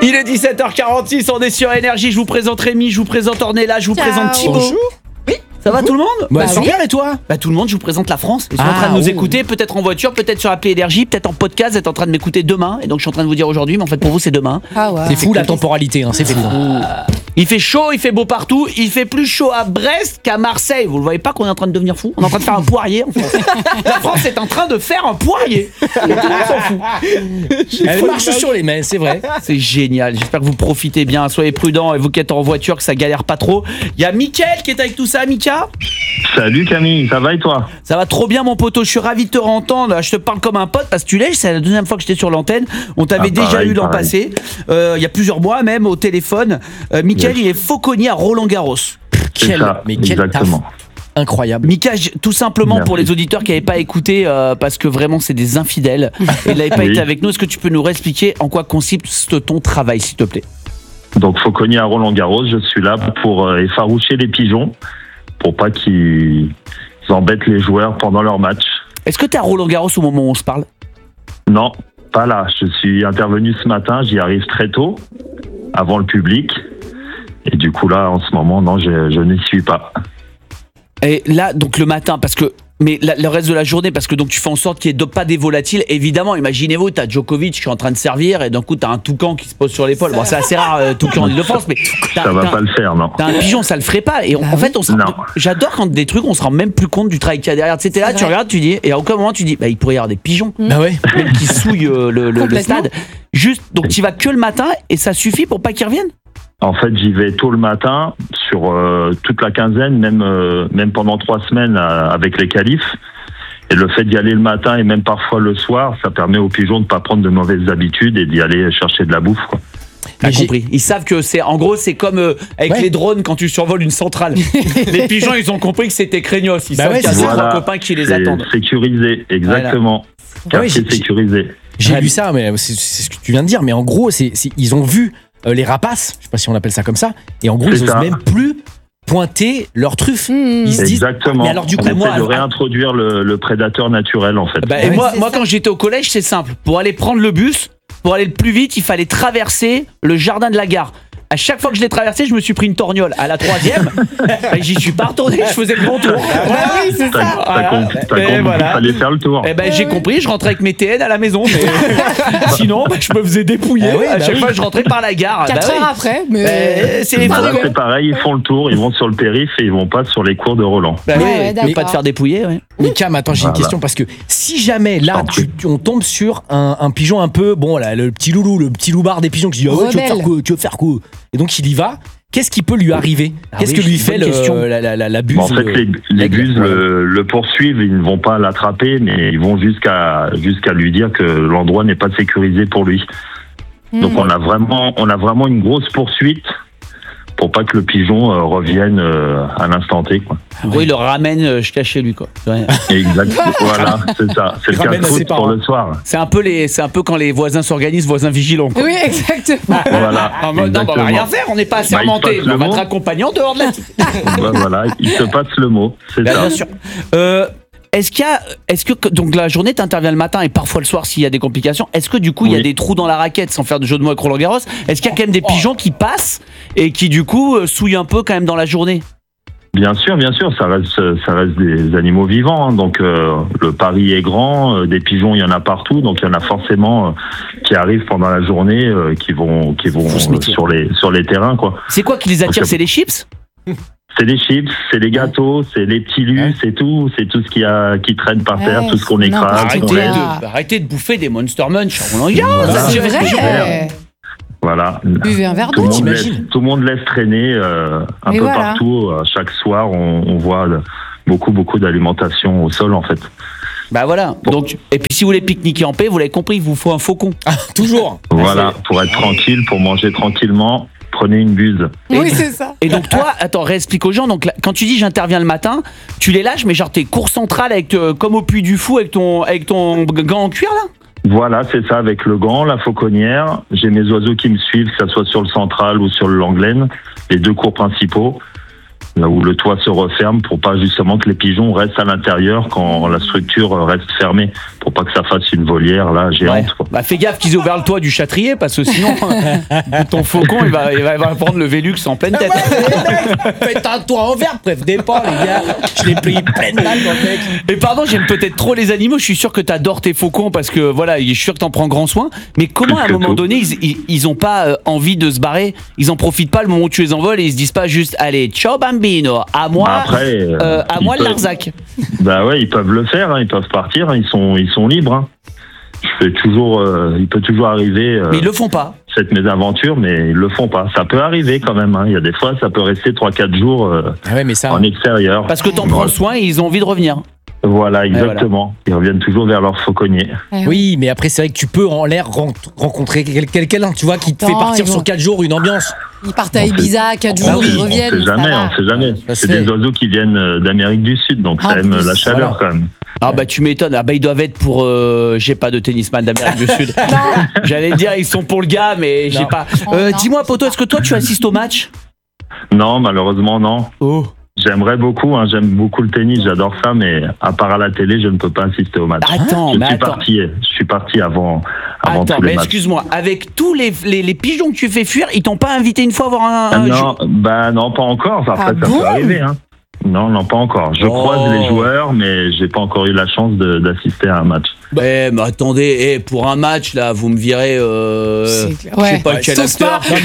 Il est 17h46, on est sur Énergie. Je vous présente Rémi, je vous présente Ornella, je vous présente Thibaut. Bonjour. Oui, ça va tout le monde? Bah super, et toi? Bah tout le monde, je vous présente la France. Ils sont en train de nous écouter, peut-être en voiture, peut-être sur l'appli Énergie, peut-être en podcast. Vous êtes en train de m'écouter demain, et donc je suis en train de vous dire aujourd'hui, mais en fait pour vous c'est demain. Ah ouais. C'est fou la temporalité, hein, c'est fou. Il fait chaud, il fait beau partout. Il fait plus chaud à Brest qu'à Marseille. Vous le voyez pas qu'on est en train de devenir fou? On est en train de faire un poirier en France. La France est en train de faire un poirier. Tout le monde s'en fout. Elle marche sur les mains, c'est vrai. C'est génial. J'espère que vous profitez bien. Soyez prudents et vous qui êtes en voiture, que ça galère pas trop. Il y a Mickaël qui est avec tout ça. Mika? Salut Camille, ça va et toi? Ça va trop bien mon poteau, je suis ravi de te entendre. Je te parle comme un pote parce que tu l'es, c'est la deuxième fois que j'étais sur l'antenne. On t'avait déjà eu l'an passé, il y a plusieurs mois même au téléphone. Mickaël, il est fauconnier à Roland-Garros. Quel taf incroyable. Mika, tout simplement Merci. pour les auditeurs qui n'avaient pas écouté, parce que vraiment c'est des infidèles et n'avaient pas été avec nous, est-ce que tu peux nous réexpliquer en quoi consiste ton travail s'il te plaît? Donc fauconnier à Roland-Garros, je suis là pour effaroucher les pigeons, pour pas qu'ils embêtent les joueurs pendant leur match. Est-ce que tu es à Roland-Garros au moment où on se parle? Non, pas là. Je suis intervenu ce matin, j'y arrive très tôt, avant le public. Et du coup là, en ce moment, non, je n'y suis pas. Et là, donc le matin, parce que. Mais le reste de la journée, parce que donc tu fais en sorte qu'il n'y ait pas des volatiles. Évidemment, imaginez-vous, t'as Djokovic qui est en train de servir et d'un coup t'as un toucan qui se pose sur l'épaule. Bon, c'est assez rare, toucan en Ile-de-France, mais Ça va pas le faire, non. t'as un pigeon, ça le ferait pas. Et en fait, j'adore quand des trucs, on se rend même plus compte du travail qu'il y a derrière. Tu sais, t'es là, tu regardes, tu dis, et à aucun moment tu dis, bah il pourrait y avoir des pigeons, Bah ouais. même qui souillent le stade. Juste, donc tu vas que le matin et ça suffit pour pas qu'ils reviennent. En fait, j'y vais tôt le matin, sur toute la quinzaine, même pendant 3 semaines avec les qualifs. Et le fait d'y aller le matin et même parfois le soir, ça permet aux pigeons de ne pas prendre de mauvaises habitudes et d'y aller chercher de la bouffe, quoi. T'as compris. Ils savent que c'est, en gros, c'est comme avec les drones quand tu survoles une centrale. Les pigeons, ils ont compris que c'était craignos. Ils savent qu'il y a 2-3 copains qui les attendent. Sécurisé, exactement. Quartier sécurisé. J'ai lu ça, mais c'est ce que tu viens de dire. Mais en gros, ils ont vu les rapaces, je sais pas si on appelle ça comme ça, et en gros, ils osent même plus pointer leur truffe. Ils se disent, exactement. mais alors du coup, on essaie de réintroduire le prédateur naturel, en fait. Et moi, quand j'étais au collège, c'est simple. Pour aller prendre le bus, pour aller le plus vite, il fallait traverser le jardin de la gare. À chaque fois que je l'ai traversé, je me suis pris une torgnole. À la 3e, j'y suis pas retourné, je faisais le bon tour. Oui, c'est ça. T'as compris qu'il fallait faire le tour. J'ai compris, je rentrais avec mes TN à la maison. Mais sinon, je me faisais dépouiller. À chaque fois, je rentrais par la gare. 4 heures après, mais. C'est pareil, ils font le tour, ils vont sur le périph' et ils vont pas sur les cours de Roland. Ne pas te faire dépouiller. Mais Cam, attends, j'ai une question, parce que si jamais là, on tombe sur un pigeon un peu, bon, là, le petit loulou, le petit loupard des pigeons qui dit, tu veux faire quoi? Et donc il y va. Qu'est-ce qui peut lui arriver? Qu'est-ce que lui fait la buse? En fait, les buses le poursuivent, ils ne vont pas l'attraper, mais ils vont jusqu'à lui dire que l'endroit n'est pas sécurisé pour lui. Donc on a vraiment une grosse poursuite pour pas que le pigeon revienne à l'instant T, quoi. En gros, il le ramène jusqu'à chez lui, quoi. Exactement. Voilà, c'est ça. C'est le casse-croûte pour le soir. C'est un peu quand les voisins s'organisent, voisins vigilants, quoi. Oui, exactement. Voilà. Non, on va rien faire, on n'est pas assermenté. On va te raccompagner en dehors de la. Voilà, il se passe le mot. C'est ça. Bien sûr. Est-ce que donc la journée t'interviens le matin et parfois le soir s'il y a des complications, est-ce que du coup il y a des trous dans la raquette, sans faire de jeu de mots avec Roland-Garros, est-ce qu'il y a quand même des pigeons qui passent et qui du coup souillent un peu quand même dans la journée? Bien sûr, ça reste des animaux vivants, hein. Donc le pari est grand, des pigeons il y en a partout, donc il y en a forcément qui arrivent pendant la journée, qui vont sur les terrains, quoi. C'est quoi qui les attire? C'est les chips? C'est les chips, c'est les gâteaux, c'est les petits lus, c'est tout qui traîne par terre, tout ce qu'on écrase. Arrêtez de bouffer des Monster Munch. C'est vrai. Voilà. Buvez un verre Tout d'eau, le monde laisse traîner un peu partout. Chaque soir, on voit beaucoup d'alimentation au sol, en fait. Bah voilà. Donc, et puis si vous voulez pique-niquer en paix, vous l'avez compris, il vous faut un faucon. Toujours. Voilà, pour être tranquille, pour manger tranquillement. Prenez une buse. Oui, c'est ça. Et donc toi, attends, réexplique aux gens. Donc là, quand tu dis j'interviens le matin, tu les lâches, mais genre t'es cours central avec comme au Puy du Fou avec ton gant en cuir là. Voilà, c'est ça, avec le gant, la fauconnière. J'ai mes oiseaux qui me suivent, que ça soit sur le central ou sur le Langlaine, les 2 cours principaux. là où le toit se referme pour pas justement que les pigeons restent à l'intérieur quand la structure reste fermée, pour pas que ça fasse une volière là géante. Quoi. Bah, fais gaffe qu'ils aient ouvert le toit du châtrier parce que sinon ton faucon il va prendre le Velux en pleine tête. Faites un toit en verre, prévenez pas les gars. Je l'ai pris pleine balle dans le mec. Et pardon, j'aime peut-être trop les animaux. Je suis sûr que t'adores tes faucons parce que voilà, je suis sûr que t'en prends grand soin. Mais comment à un moment donné ils ont pas envie de se barrer? Ils en profitent pas le moment où tu les envoles et ils se disent pas juste allez ciao bambino, à moi, Après, à moi le Larzac. Bah ouais, ils peuvent le faire, hein, ils peuvent partir, hein, ils sont libres. Hein. Il peut toujours arriver. Mais ils le font pas. Cette mésaventure, mais ils le font pas. Ça peut arriver quand même. Hein. Il y a des fois, ça peut rester 3-4 jours mais ça, en extérieur. Parce que t'en prends soin et ils ont envie de revenir. Voilà, exactement. Ils reviennent toujours vers leur fauconnier. Oui, mais après, c'est vrai que tu peux en l'air rencontrer quelqu'un, tu vois, qui te fait partir sur 4 jours, une ambiance. Ils partent à Ibiza, 4 jours, ils reviennent. On sait jamais. C'est des oiseaux qui viennent d'Amérique du Sud, donc ça aime la chaleur quand même. Ah bah tu m'étonnes, ah bah ils doivent être pour j'ai pas de tennisman d'Amérique du Sud. J'allais dire ils sont pour le gars mais j'ai pas. Dis-moi poto, est-ce que toi tu assistes au match? Non, malheureusement non. Oh. J'aimerais beaucoup, hein, j'aime beaucoup le tennis, j'adore ça, mais à part à la télé, je ne peux pas assister au match. Attends, je suis parti avant tous les matchs. Excuse-moi, avec tous les pigeons que tu fais fuir, ils t'ont pas invité une fois à voir un non, pas encore. Après, ça peut arriver. Hein. Non, pas encore. Je croise les joueurs, mais j'ai pas encore eu la chance d'assister à un match. Mais attendez, pour un match là, vous me virez. Je sais pas quel acteur. Non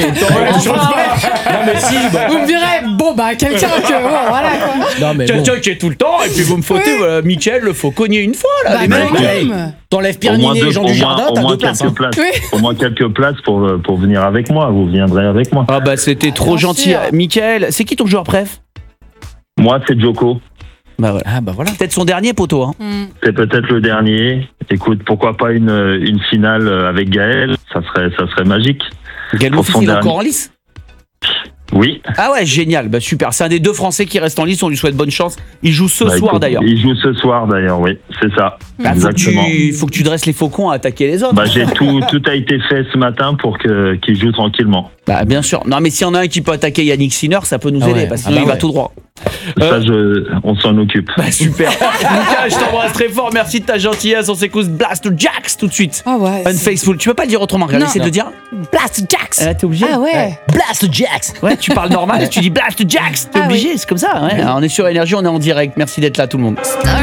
mais si. Vous me virez, quelqu'un que voilà quoi. Non mais quelqu'un qui est tout le temps et puis vous me foutez Mickaël le fauconnier une fois là. Les mecs. T'enlèves Pierre Ninet et Jean Dujardin, t'as 2 places. Au moins quelques places pour venir avec moi. Vous viendrez avec moi. Ah bah c'était trop gentil. Mickaël, c'est qui ton joueur préf? Moi, c'est Djoko. Bah voilà. Peut-être son dernier poteau. Hein. C'est peut-être le dernier. Écoute, pourquoi pas une finale avec Gaël? Ça serait magique. Gaël Monfils, il est encore en lice? Oui. Ah ouais, génial. Bah super. C'est un des 2 Français qui restent en lice. On lui souhaite bonne chance. Il joue ce soir d'ailleurs. Il joue ce soir d'ailleurs, oui. C'est ça. Exactement. Faut que tu dresses les faucons à attaquer les autres. Bah tout a été fait ce matin pour qu'il joue tranquillement. Bah bien sûr. Non mais s'il y en a un qui peut attaquer Yannick Sinner, ça peut nous aider parce que sinon il va tout droit. Ça, on s'en occupe. Bah super. Lucas, je t'embrasse très fort. Merci de ta gentillesse. On s'écoute Blast Jax tout de suite. Ah ouais. Unfaithful. Tu peux pas le dire autrement. Regarde, essaie de le dire. Blast Jax. T'es obligé. Ah ouais. Blast Jax. Ouais, tu parles normal. Tu dis Blast Jax. T'es obligé. C'est comme ça. Ouais. Alors, on est sur Énergie. On est en direct. Merci d'être là tout le monde.